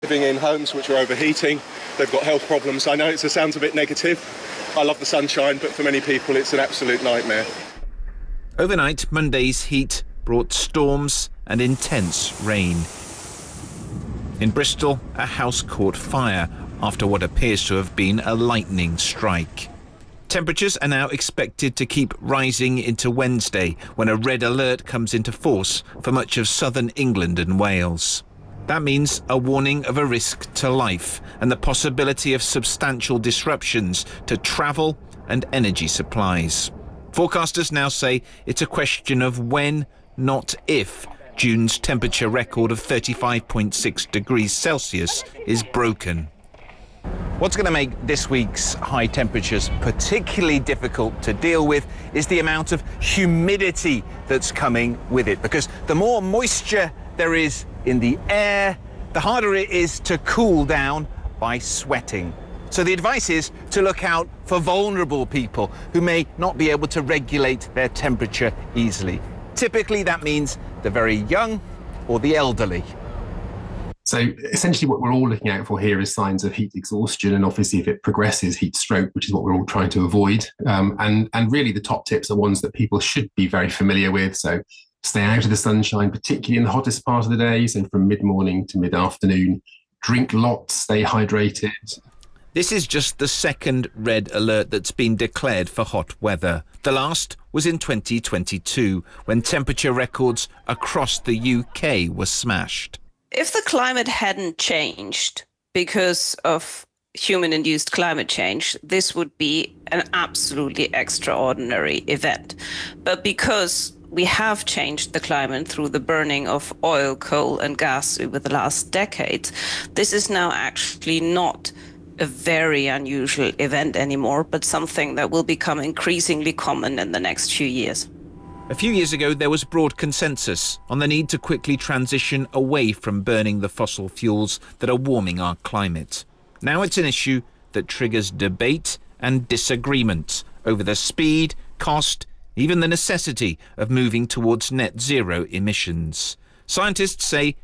Living in homes which are overheating, they've got health problems. I know it sounds a bit negative. I love the sunshine, but for many people it's an absolute nightmare. Overnight, Monday's heat brought storms and intense rain. In Bristol, a house caught fire after what appears to have been a lightning strike. Temperatures are now expected to keep rising into Wednesday, when a red alert comes into force for much of southern England and Wales. That means a warning of a risk to life and the possibility of substantial disruptions to travel and energy supplies. Forecasters now say it's a question of when, not if, June's temperature record of 35.6 degrees Celsius is broken. What's going to make this week's high temperatures particularly difficult to deal with is the amount of humidity that's coming with it, because the more moisture there is in the air, the harder it is to cool down by sweating. So the advice is to look out for vulnerable people who may not be able to regulate their temperature easily. Typically that means the very young or the elderly. So essentially what we're all looking out for here is signs of heat exhaustion, and obviously if it progresses, heat stroke, which is what we're all trying to avoid. And really the top tips are ones that people should be very familiar with. So stay out of the sunshine, particularly in the hottest part of the day, so from mid-morning to mid-afternoon. Drink lots, stay hydrated. This is just the second red alert that's been declared for hot weather. The last was in 2022, when temperature records across the UK were smashed. If the climate hadn't changed because of human-induced climate change, this would be an absolutely extraordinary event. But because we have changed the climate through the burning of oil, coal and gas over the last decades, this is now actually not a very unusual event anymore, but something that will become increasingly common in the next few years. A few years ago, there was broad consensus on the need to quickly transition away from burning the fossil fuels that are warming our climate. Now it's an issue that triggers debate and disagreement over the speed, cost, even the necessity of moving towards net zero emissions. Scientists say